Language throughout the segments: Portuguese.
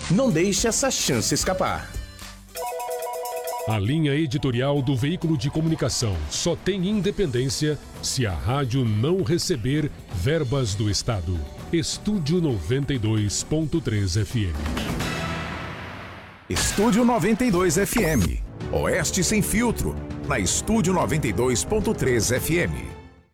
Não deixe essa chance escapar. A linha editorial do veículo de comunicação só tem independência se a rádio não receber verbas do Estado. Estúdio 92.3 FM. Estúdio 92 FM. Oeste Sem Filtro. Na Estúdio 92.3 FM.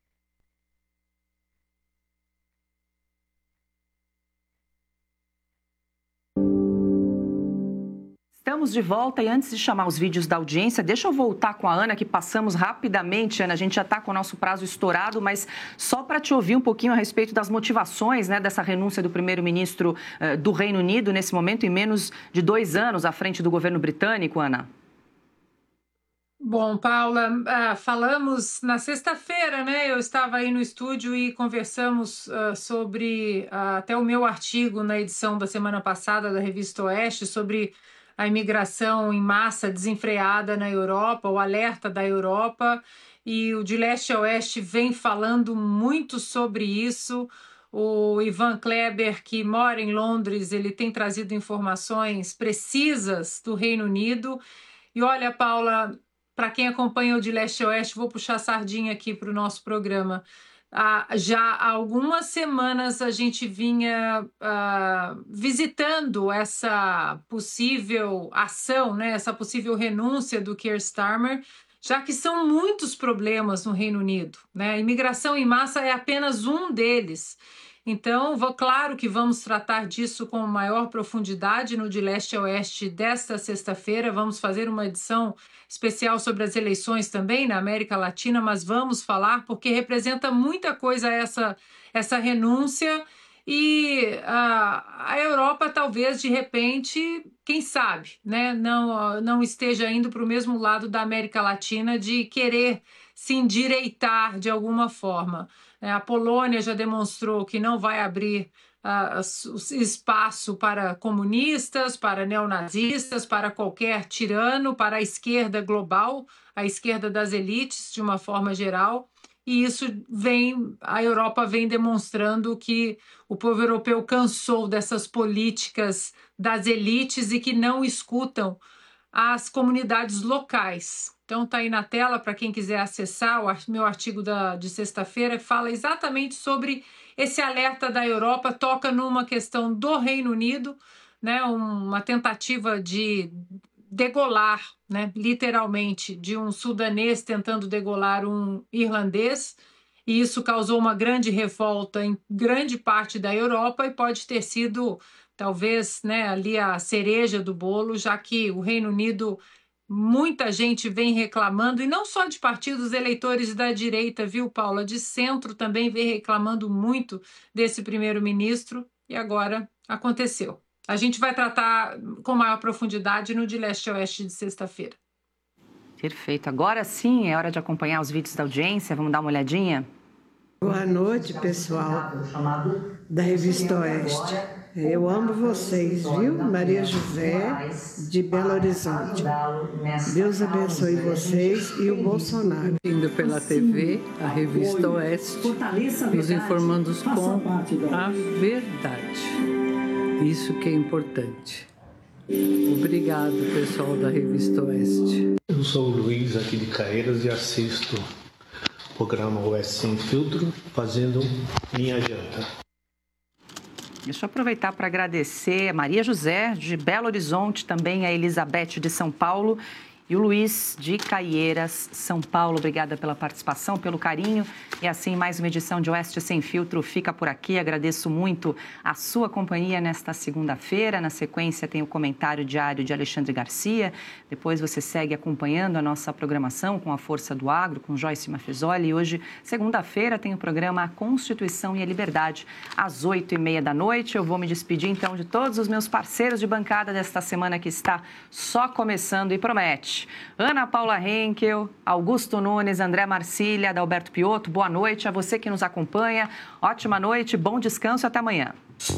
Estamos de volta e antes de chamar os vídeos da audiência, deixa eu voltar com a Ana, que passamos rapidamente, Ana, a gente já está com o nosso prazo estourado, mas só para te ouvir um pouquinho a respeito das motivações, né, dessa renúncia do primeiro-ministro do Reino Unido, nesse momento, em menos de 2 anos à frente do governo britânico, Ana. Bom, Paula, falamos na sexta-feira, né? Eu estava aí no estúdio e conversamos sobre até o meu artigo na edição da semana passada da Revista Oeste sobre a imigração em massa desenfreada na Europa, o alerta da Europa, e o De Leste a Oeste vem falando muito sobre isso. O Ivan Kleber, que mora em Londres, ele tem trazido informações precisas do Reino Unido. E olha, Paula, para quem acompanha o De Leste a Oeste, vou puxar a sardinha aqui para o nosso programa. Já há algumas semanas a gente vinha visitando essa possível ação, né, essa possível renúncia do Keir Starmer, já que são muitos problemas no Reino Unido, né? A imigração em massa é apenas um deles. Então, claro que vamos tratar disso com maior profundidade no De Leste a Oeste desta sexta-feira. Vamos fazer uma edição especial sobre as eleições também na América Latina, mas vamos falar porque representa muita coisa essa renúncia e a Europa talvez, de repente, quem sabe, né, não esteja indo para o mesmo lado da América Latina de querer se endireitar de alguma forma. A Polônia já demonstrou que não vai abrir espaço para comunistas, para neonazistas, para qualquer tirano, para a esquerda global, a esquerda das elites, de uma forma geral. E isso a Europa vem demonstrando que o povo europeu cansou dessas políticas das elites e que não escutam as comunidades locais. Então está aí na tela para quem quiser acessar o meu artigo de sexta-feira, que fala exatamente sobre esse alerta da Europa, toca numa questão do Reino Unido, né, uma tentativa de degolar, né, literalmente, de um sudanês tentando degolar um irlandês, e isso causou uma grande revolta em grande parte da Europa e pode ter sido, talvez, né, ali a cereja do bolo, já que o Reino Unido, muita gente vem reclamando, e não só de partidos eleitores da direita, viu, Paula? De centro também vem reclamando muito desse primeiro-ministro, e agora aconteceu. A gente vai tratar com maior profundidade no De Leste a Oeste de sexta-feira. Perfeito. Agora sim é hora de acompanhar os vídeos da audiência. Vamos dar uma olhadinha? Boa noite, pessoal da Revista Oeste. Eu amo vocês, viu? Maria José, de Belo Horizonte. Deus abençoe vocês e o Bolsonaro. Indo pela TV, a Revista Oeste, nos informando com a verdade. Isso que é importante. Obrigado, pessoal da Revista Oeste. Eu sou o Luiz, aqui de Caeiras, e assisto o programa Oeste Sem Filtro, fazendo minha janta. Deixa eu aproveitar para agradecer a Maria José, de Belo Horizonte, também a Elizabeth, de São Paulo, e o Luiz, de Caieiras, São Paulo. Obrigada pela participação, pelo carinho. E assim, mais uma edição de Oeste Sem Filtro fica por aqui. Agradeço muito a sua companhia nesta segunda-feira. Na sequência, tem o comentário diário de Alexandre Garcia. Depois você segue acompanhando a nossa programação com a Força do Agro, com Joyce Mafezoli. E hoje, segunda-feira, tem o programa A Constituição e a Liberdade, às 8h30 da noite. Eu vou me despedir, então, de todos os meus parceiros de bancada desta semana que está só começando e promete. Ana Paula Henkel, Augusto Nunes, André Marcília, Adalberto Piotto, boa noite a você que nos acompanha. Ótima noite, bom descanso, até amanhã.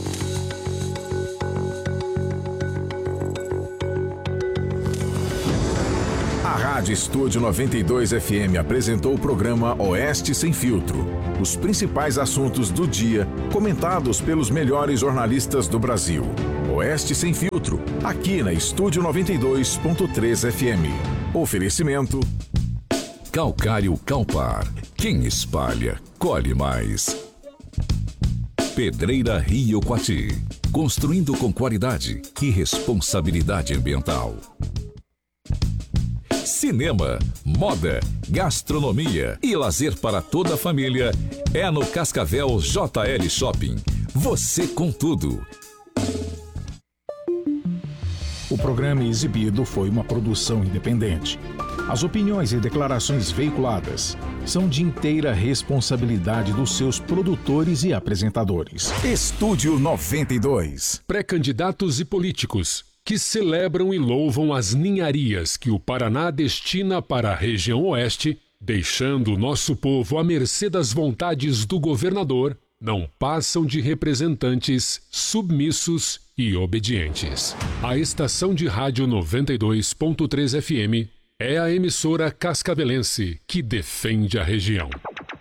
A Rádio Estúdio 92 FM apresentou o programa Oeste Sem Filtro. Os principais assuntos do dia, comentados pelos melhores jornalistas do Brasil. Oeste Sem Filtro, aqui na Estúdio 92.3 FM. Oferecimento Calcário Calpar. Quem espalha, colhe mais. Pedreira Rio Quati. Construindo com qualidade e responsabilidade ambiental. Cinema, moda, gastronomia e lazer para toda a família é no Cascavel JL Shopping. Você com tudo. O programa exibido foi uma produção independente. As opiniões e declarações veiculadas são de inteira responsabilidade dos seus produtores e apresentadores. Estúdio 92. Pré-candidatos e políticos que celebram e louvam as ninharias que o Paraná destina para a região oeste, deixando o nosso povo à mercê das vontades do governador, não passam de representantes submissos e obedientes. A estação de rádio 92.3 FM é a emissora cascavelense que defende a região.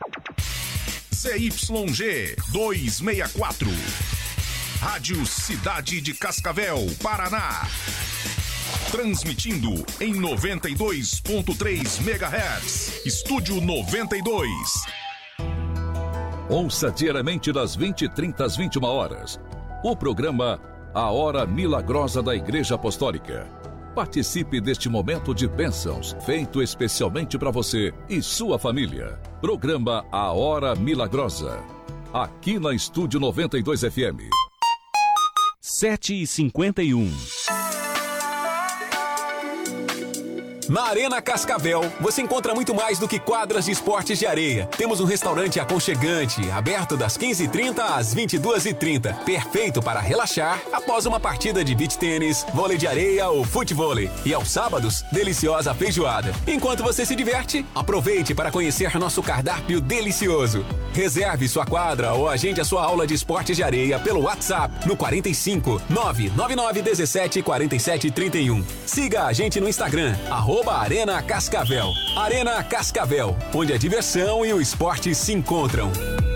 ZYG 264. Rádio Cidade de Cascavel, Paraná. Transmitindo em 92.3 MHz. Estúdio 92. Ouça diariamente das 20h30 às 21h. O programa A Hora Milagrosa da Igreja Apostólica. Participe deste momento de bênçãos, feito especialmente para você e sua família. Programa A Hora Milagrosa. Aqui na Estúdio 92 FM. 7h51. Na Arena Cascavel, você encontra muito mais do que quadras de esportes de areia. Temos um restaurante aconchegante, aberto das 15h30 às 22h30. Perfeito para relaxar após uma partida de beach tênis, vôlei de areia ou futevôlei. E aos sábados, deliciosa feijoada. Enquanto você se diverte, aproveite para conhecer nosso cardápio delicioso. Reserve sua quadra ou agende a sua aula de esportes de areia pelo WhatsApp no 45 999 17 47 31. Siga a gente no Instagram, @Arena Cascavel. Arena Cascavel, onde a diversão e o esporte se encontram.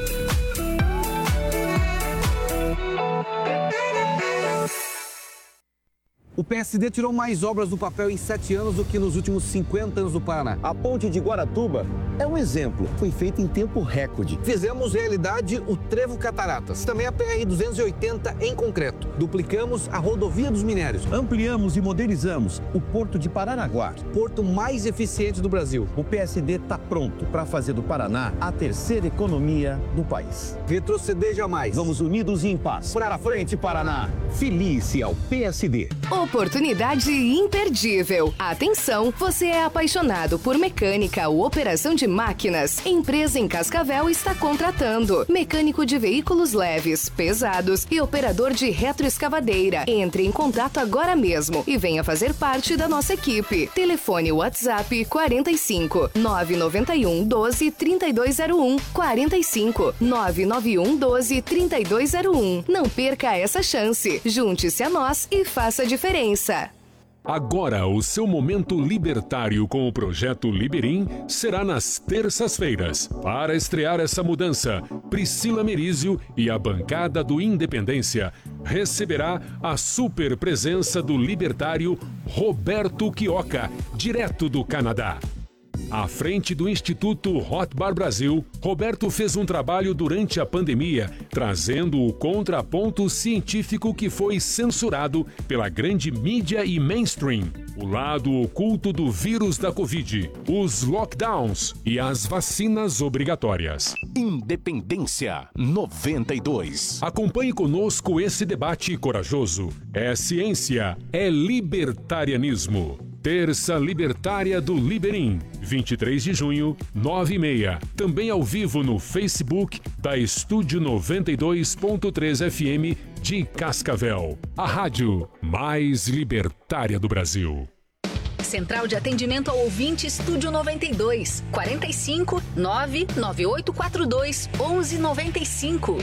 O PSD tirou mais obras do papel em 7 anos do que nos últimos 50 anos do Paraná. A ponte de Guaratuba é um exemplo. Foi feita em tempo recorde. Fizemos realidade o Trevo Cataratas. Também a PR-280 em concreto. Duplicamos a rodovia dos minérios. Ampliamos e modernizamos o Porto de Paranaguá. Porto mais eficiente do Brasil. O PSD está pronto para fazer do Paraná a terceira economia do país. Retroceder jamais. Vamos unidos e em paz. Para frente, Paraná. Filice ao PSD. Oportunidade imperdível. Atenção, você é apaixonado por mecânica ou operação de máquinas? Empresa em Cascavel está contratando mecânico de veículos leves, pesados e operador de retroescavadeira. Entre em contato agora mesmo e venha fazer parte da nossa equipe. Telefone WhatsApp 45 991 12 3201 45 991 12 3201. Não perca essa chance. Junte-se a nós e faça a diferença. Agora, o seu momento libertário com o projeto Liberim será nas terças-feiras. Para estrear essa mudança, Priscila Merizio e a bancada do Independência receberá a super presença do libertário Roberto Quioca, direto do Canadá. À frente do Instituto Hot Bar Brasil, Roberto fez um trabalho durante a pandemia, trazendo o contraponto científico que foi censurado pela grande mídia e mainstream. O lado oculto do vírus da Covid, os lockdowns e as vacinas obrigatórias. Independência 92. Acompanhe conosco esse debate corajoso. É ciência, é libertarianismo. Terça Libertária do Liberim, 23 de junho, 9h30. Também ao vivo no Facebook da Estúdio 92.3 FM de Cascavel. A rádio mais libertária do Brasil. Central de Atendimento ao Ouvinte Estúdio 92, 45 99842 1195.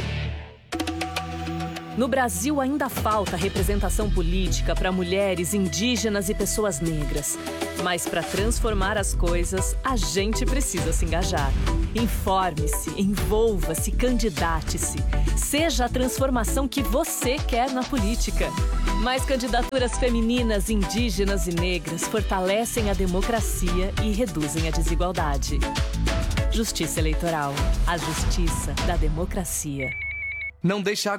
No Brasil ainda falta representação política para mulheres, indígenas e pessoas negras. Mas para transformar as coisas, a gente precisa se engajar. Informe-se, envolva-se, candidate-se. Seja a transformação que você quer na política. Mais candidaturas femininas, indígenas e negras fortalecem a democracia e reduzem a desigualdade. Justiça Eleitoral. A justiça da democracia. Não deixe a